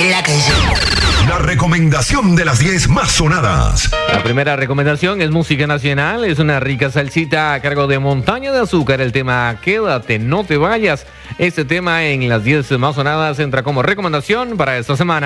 es la canción. La recomendación de las 10 más sonadas. La primera recomendación es música nacional, es una rica salsita a cargo de Montaña de Azúcar, el tema Quédate, no te vayas. Este tema en las 10 más sonadas entra como recomendación para esta semana.